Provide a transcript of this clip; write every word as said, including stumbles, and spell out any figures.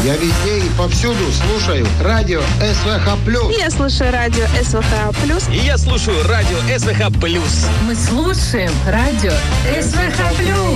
Я везде и повсюду слушаю радио СВХ+. Я слушаю радио СВХ+. И я слушаю радио СВХ+. Мы слушаем радио СВХ+.